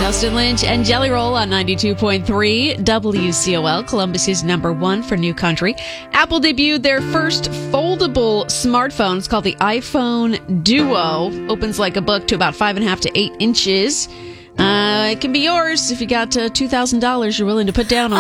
Dustin Lynch and Jelly Roll on 92.3 WCOL, Columbus's number one for new country. Apple debuted their first foldable smartphone. It's called the iPhone Duo. Opens like a book to about 5.5 to 8 inches. It can be yours if you got $2,000 you're willing to put down on